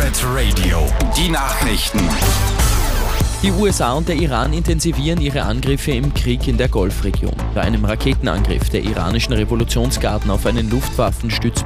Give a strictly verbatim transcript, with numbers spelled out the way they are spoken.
Red Radio. Die Nachrichten. Die U S A und der Iran intensivieren ihre Angriffe im Krieg in der Golfregion. Bei einem Raketenangriff der iranischen Revolutionsgarden auf einen Luftwaffenstützpunkt